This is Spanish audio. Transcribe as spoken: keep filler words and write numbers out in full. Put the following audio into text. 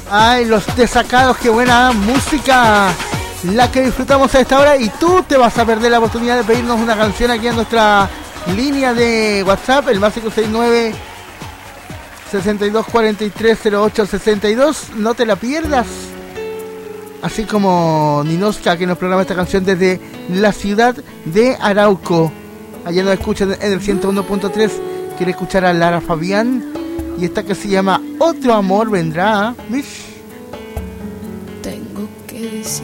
Ay, los desacados, qué buena música la que disfrutamos a esta hora. Y tú te vas a perder la oportunidad de pedirnos una canción aquí en nuestra línea de WhatsApp, el más cinco seis nueve, sesenta y dos cuarenta y tres cero ocho sesenta y dos. No te la pierdas. Así como Ninoska, que nos programa esta canción desde la ciudad de Arauco. Allá nos escuchan en el ciento uno punto tres. Quiere escuchar a Lara Fabián. Y esta que se llama Otro Amor Vendrá. ¿Ves?